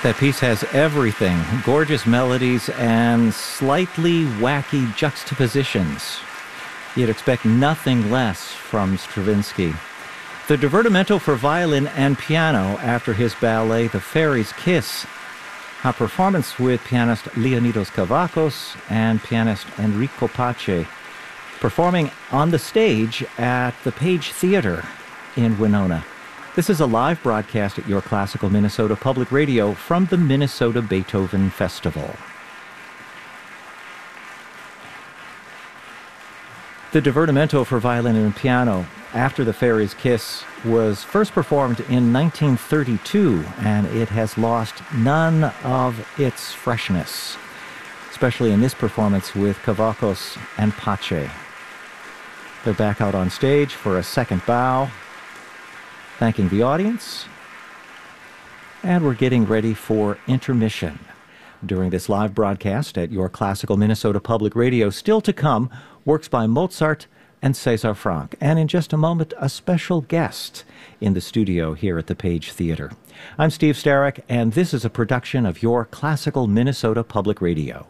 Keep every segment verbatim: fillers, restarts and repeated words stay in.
That piece has everything, gorgeous melodies and slightly wacky juxtapositions. You'd expect nothing less from Stravinsky. The Divertimento for violin and piano after his ballet The Fairy's Kiss, a performance with pianist Leonidas Kavakos and pianist Enrico Pace, performing on the stage at the Page Theater in Winona. This is a live broadcast at Your Classical Minnesota Public Radio from the Minnesota Beethoven Festival. The Divertimento for violin and piano after The Fairy's Kiss was first performed in nineteen thirty-two, and it has lost none of its freshness, especially in this performance with Kavakos and Pace. They're back out on stage for a second bow, thanking the audience, and we're getting ready for intermission. During this live broadcast at Your Classical Minnesota Public Radio, still to come, works by Mozart and César Franck, and in just a moment, a special guest in the studio here at the Page Theater. I'm Steve Starrick, and this is a production of Your Classical Minnesota Public Radio.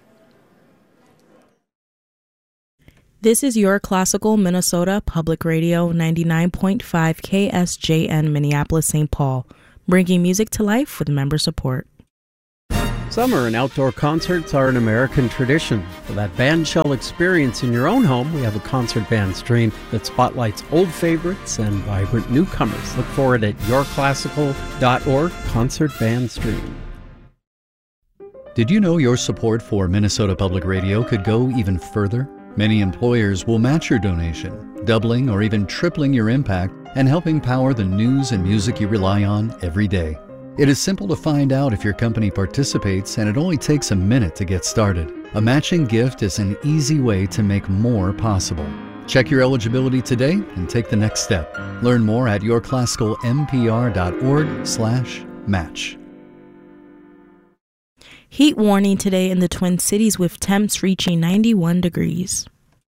This is Your Classical Minnesota Public Radio, ninety-nine point five K S J N, Minneapolis, Saint Paul, bringing music to life with member support. Summer and outdoor concerts are an American tradition. For that bandshell experience in your own home, we have a concert band stream that spotlights old favorites and vibrant newcomers. Look for it at your classical dot org, Concert Band Stream. Did you know your support for Minnesota Public Radio could go even further? Many employers will match your donation, doubling or even tripling your impact and helping power the news and music you rely on every day. It is simple to find out if your company participates, and it only takes a minute to get started. A matching gift is an easy way to make more possible. Check your eligibility today and take the next step. Learn more at your classical m p r dot org slash match. Heat warning today in the Twin Cities with temps reaching ninety-one degrees.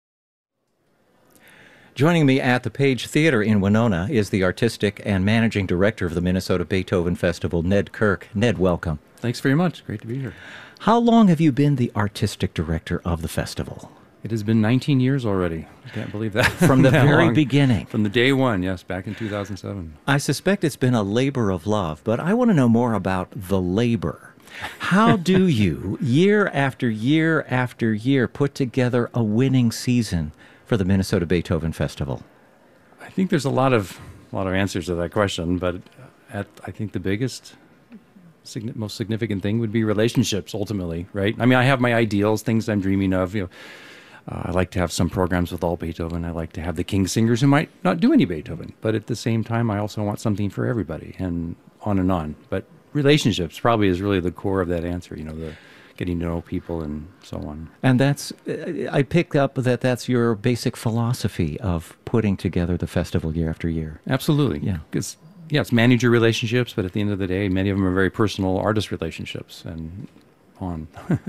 Joining me at the Page Theater in Winona is the artistic and managing director of the Minnesota Beethoven Festival, Ned Kirk. Ned, welcome. Thanks very much. Great to be here. How long have you been the artistic director of the festival? It has been nineteen years already. I can't believe that. From the that very long. beginning. From the day one, yes, back in two thousand seven. I suspect it's been a labor of love, but I want to know more about the labor. How do you, year after year after year, put together a winning season for the Minnesota Beethoven Festival? I think there's a lot of a lot of answers to that question, but at, I think the biggest, sign- most significant thing would be relationships, ultimately, right? I mean, I have my ideals, things I'm dreaming of. You know, uh, I like to have some programs with all Beethoven. I like to have the king singers who might not do any Beethoven, but at the same time, I also want something for everybody, and on and on. But relationships probably is really the core of that answer, you know, the getting to know people and so on. And that's, I pick up that that's your basic philosophy of putting together the festival year after year. Absolutely. Yeah. Because, yeah, it's manager relationships, but at the end of the day, many of them are very personal artist relationships and on.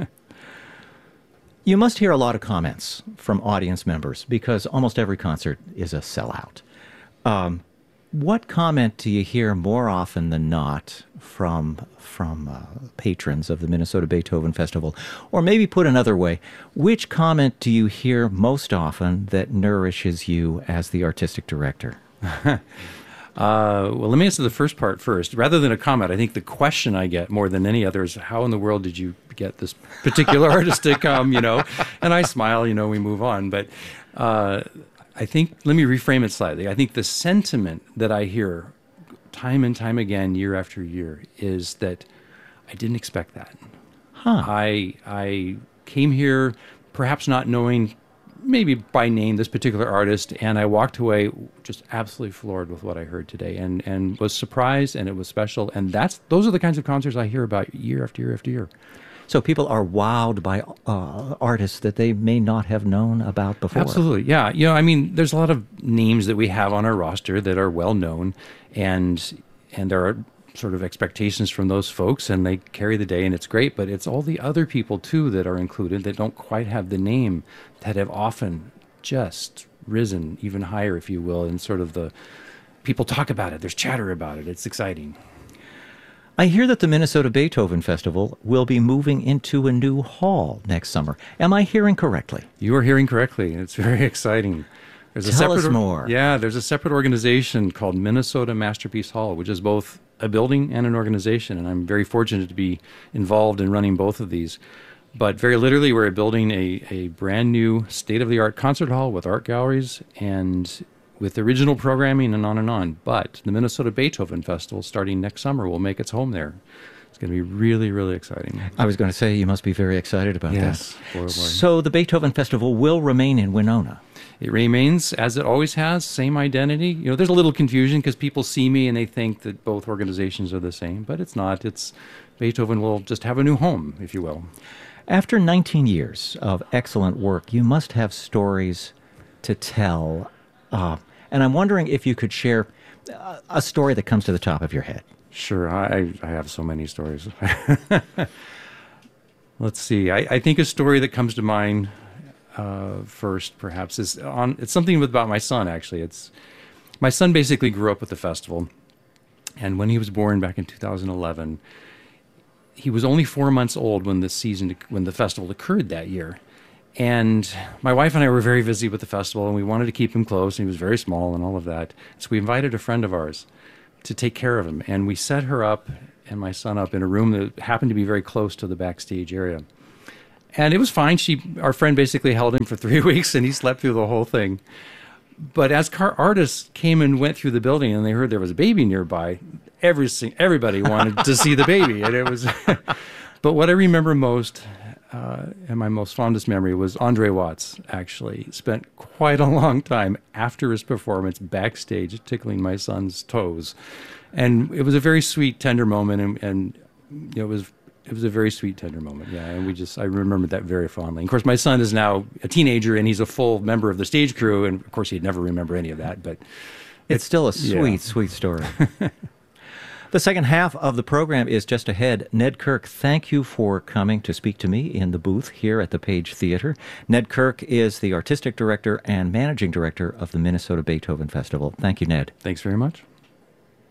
You must hear a lot of comments from audience members because almost every concert is a sellout. Um, What comment do you hear more often than not from from uh, patrons of the Minnesota Beethoven Festival? Or maybe put another way, which comment do you hear most often that nourishes you as the artistic director? uh, well, let me answer the first part first. Rather than a comment, I think the question I get more than any other is, how in the world did you get this particular artist to come, you know? And I smile, you know, we move on. But uh I think, let me reframe it slightly. I think the sentiment that I hear time and time again, year after year, is that I didn't expect that. Huh. I I came here perhaps not knowing, maybe by name, this particular artist, and I walked away just absolutely floored with what I heard today, and, and was surprised, and it was special. And that's those are the kinds of concerts I hear about year after year after year. So people are wowed by uh, artists that they may not have known about before. Absolutely, yeah. You know, I mean, there's a lot of names that we have on our roster that are well known, and and there are sort of expectations from those folks, and they carry the day, and it's great. But it's all the other people too that are included that don't quite have the name, that have often just risen even higher, if you will, and sort of the people talk about it. There's chatter about it. It's exciting. I hear that the Minnesota Beethoven Festival will be moving into a new hall next summer. Am I hearing correctly? You are hearing correctly. It's very exciting. There's a Tell separate, us more. Yeah, there's a separate organization called Minnesota Masterpiece Hall, which is both a building and an organization, and I'm very fortunate to be involved in running both of these. But very literally, we're building a, a brand new state-of-the-art concert hall with art galleries and with original programming and on and on. But the Minnesota Beethoven Festival, starting next summer, will make its home there. It's going to be really, really exciting. I was going to say you must be very excited about yes, that. Boy, oh boy. So the Beethoven Festival will remain in Winona. It remains as it always has, same identity. You know, there's a little confusion because people see me and they think that both organizations are the same, but it's not. It's Beethoven will just have a new home, if you will. After nineteen years of excellent work, you must have stories to tell. Uh, and I'm wondering if you could share a, a story that comes to the top of your head. Sure, I, I have so many stories. Let's see. I, I think a story that comes to mind uh, first, perhaps, is on. It's something with, about my son. Actually, it's my son basically grew up with the festival, and when he was born back in two thousand eleven, he was only four months old when the season, when the festival occurred that year. And my wife and I were very busy with the festival, and we wanted to keep him close. And he was very small and all of that, so we invited a friend of ours to take care of him, and we set her up and my son up in a room that happened to be very close to the backstage area. And it was fine. She, our friend basically held him for three weeks, and he slept through the whole thing. But as car artists came and went through the building, and they heard there was a baby nearby, every everybody wanted to see the baby, and it was. But what I remember most, uh, and my most fondest memory, was Andre Watts. Actually, spent quite a long time after his performance backstage tickling my son's toes, and it was a very sweet, tender moment, and, and you know, it was. It was a very sweet, tender moment, yeah, and we just, I remember that very fondly. Of course, my son is now a teenager, and he's a full member of the stage crew, and of course, he'd never remember any of that, but... It's still a sweet, yeah. sweet story. The second half of the program is just ahead. Ned Kirk, thank you for coming to speak to me in the booth here at the Page Theater. Ned Kirk is the artistic director and managing director of the Minnesota Beethoven Festival. Thank you, Ned. Thanks very much.